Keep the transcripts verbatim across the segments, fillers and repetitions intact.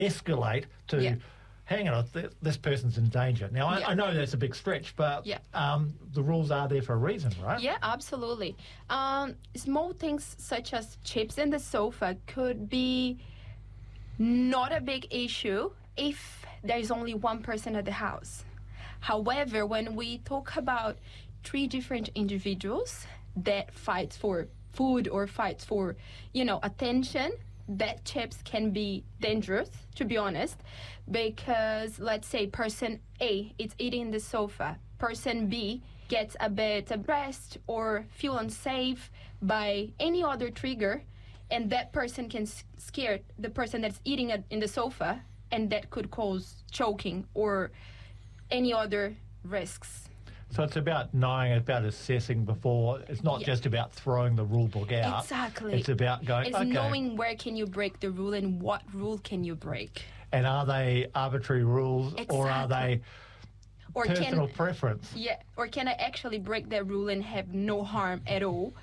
escalate to, Yeah. hang on, th- this person's in danger. Now, I, Yeah. I know that's a big stretch, but Yeah. um, the rules are there for a reason, right? Yeah, absolutely. Um, small things such as chips in the sofa could be not a big issue if there's only one person at the house. However, when we talk about three different individuals that fight for food or fight for, you know, attention, that chips can be dangerous, to be honest, because let's say person A is eating the sofa, person B gets a bit depressed or feel unsafe by any other trigger, and that person can s- scare the person that's eating it in the sofa, and that could cause choking or any other risks. So it's about knowing, about assessing before. It's not Yeah. just about throwing the rule book out. Exactly. It's about going, It's okay, knowing where can you break the rule and what rule can you break. and are they arbitrary rules or are they Or personal can preference? yeah, or can I actually break that rule and have no harm at all?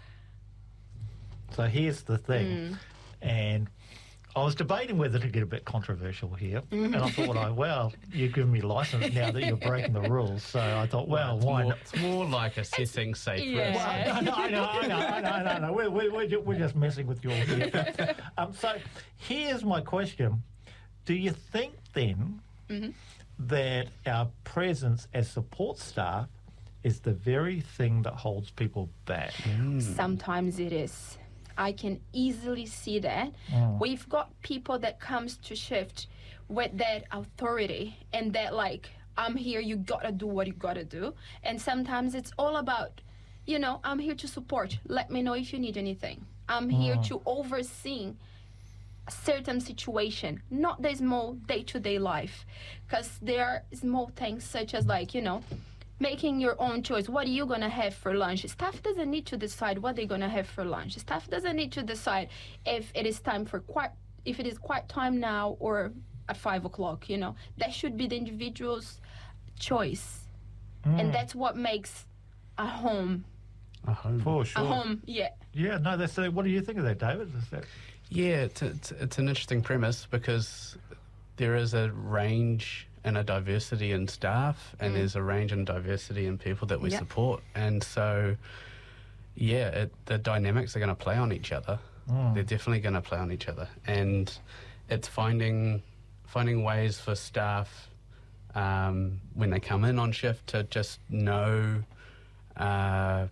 So here's the thing, Mm. and I was debating whether to get a bit controversial here, Mm-hmm. and I thought, I, well, you've given me license now that you're breaking the rules, so I thought, well, it's why more, not? it's more like assessing safe Yeah. risk. Well, no, no, I know, I know, I know, I know, I know. We're, we're, we're ju- we're just messing with you all here. Um, so here's my question. Do you think then Mm-hmm. that our presence as support staff is the very thing that holds people back? Sometimes it is. I can easily see that. Mm. We've got people that comes to shift with that authority and that like, I'm here, you gotta do what you gotta do. And sometimes it's all about, you know, I'm here to support. Let me know if you need anything. I'm here Mm. to oversee a certain situation, not the small day-to-day life. Because there are small things such as like, you know, making your own choice. What are you going to have for lunch? Staff doesn't need to decide what they're going to have for lunch. Staff doesn't need to decide if it is time for quiet, if it is quiet time now or at five o'clock, you know. That should be the individual's choice. Mm. And that's what makes a home. A home. For sure. A home, yeah. Yeah, no, that's uh, what do you think of that, David? Is that, Yeah, it's, it's, it's an interesting premise because there is a range and a diversity in staff and there's a range and diversity in people that we Yep. support. And so, yeah, it, the dynamics are going to play on each other. Mm. They're definitely going to play on each other. And it's finding finding ways for staff um, when they come in on shift to just know... Uh,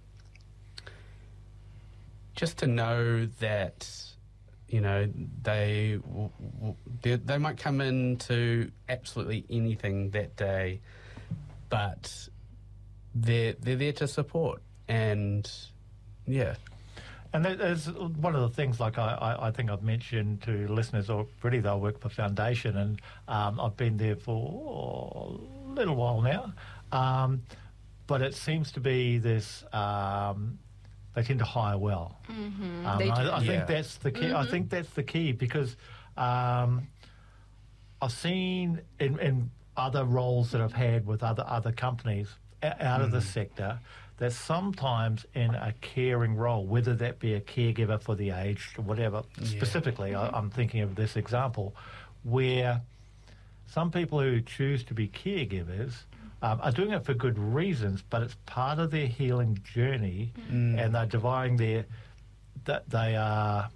just to know that, you know, they w- w- they, they might come into absolutely anything that day, but they're they're there to support, and yeah, and there- there's one of the things, like I, I, I think I've mentioned to listeners already, that I work for Foundation, and um, I've been there for a little while now, um, but it seems to be this... Um, they tend to hire well. Mm-hmm. Um, They do. I, I Yeah. think that's the key. I think that's the key because um, I've seen in, in other roles that I've had with other other companies o- out of the sector that sometimes in a caring role, whether that be a caregiver for the aged or whatever, Yeah. specifically, I, I'm thinking of this example where some people who choose to be caregivers um, are doing it for good reasons, but it's part of their healing journey, and they're dividing their that they are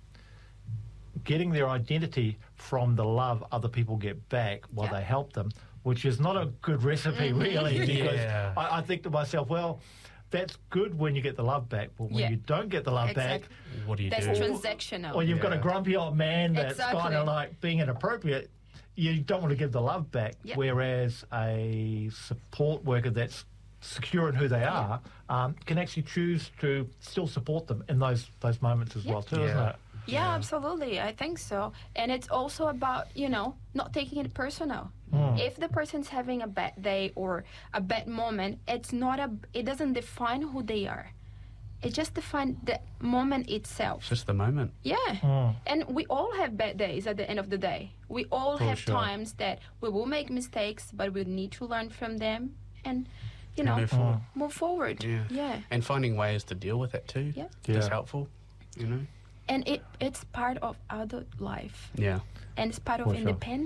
getting their identity from the love other people get back while Yeah. they help them, which is not a good recipe, really. Because Yeah. I, I think to myself, well, that's good when you get the love back, but when Yeah. you don't get the love Exactly. back, what do you That's do? transactional. or you've got a Yeah. grumpy old man that's Exactly. kind of like being inappropriate, you don't want to give the love back. Yep. Whereas a support worker that's secure in who they are um, can actually choose to still support them in those those moments as Yep. well too, isn't Yeah. it? Yeah, absolutely. I think so. And it's also about, you know, not taking it personal. Mm. If the person's having a bad day or a bad moment, it's not a it doesn't define who they are. It just defines the moment itself. It's just the moment. Yeah. Mm. And we all have bad days at the end of the day. We all For have sure. times that we will make mistakes, but we need to learn from them and, you And know, move forward. move forward. Yeah. Yeah. And finding ways to deal with it too Yeah. is Yeah. helpful, you know. and it it's part of adult life, Yeah. and it's part of For sure. independence.